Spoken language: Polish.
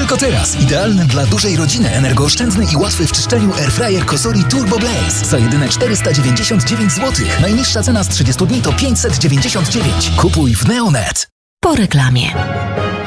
Tylko teraz idealny dla dużej rodziny, energooszczędny i łatwy w czyszczeniu airfryer Cosori Turbo Blaze za jedyne 499 zł. Najniższa cena z 30 dni to 599. Kupuj w Neonet. Po reklamie.